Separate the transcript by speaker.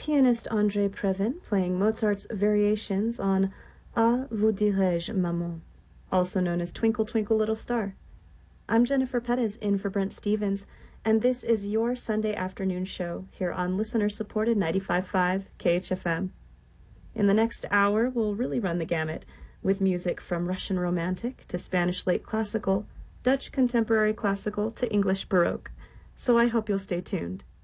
Speaker 1: pianist André Previn playing Mozart's variations on Ah, vous dirai-je, maman, also known as Twinkle Twinkle Little Star. I'm Jennifer Pettis in for Brent Stevens, and this is your Sunday afternoon show here on listener-supported 95.5 KHFM. In the next hour, we'll really run the gamut, with music from Russian Romantic to Spanish Late Classical, Dutch Contemporary Classical to English Baroque. So I hope you'll stay tuned.